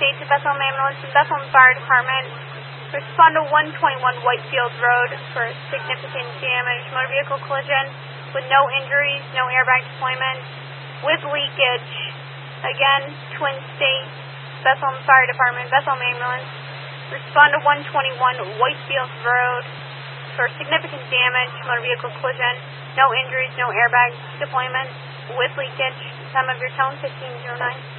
to Bethlehem Ambulance and Bethlehem Fire Department. Respond to 121 Whitefield Road for significant damage. Motor vehicle collision with no injuries, no airbag deployment, with leakage. Again, Twin State, Bethlehem Fire Department, Bethlehem Ambulance. Respond to 121 Whitefield Road for significant damage, motor vehicle collision, no injuries, no airbag deployment, with leakage. Time of your tone, 1509.